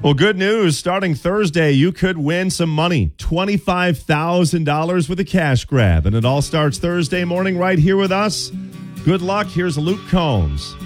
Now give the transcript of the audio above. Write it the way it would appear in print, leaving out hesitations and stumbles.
Well, good news. Starting Thursday, you could win some money, $25,000 with a cash grab. And it all starts Thursday morning right here with us. Good luck. Here's Luke Combs.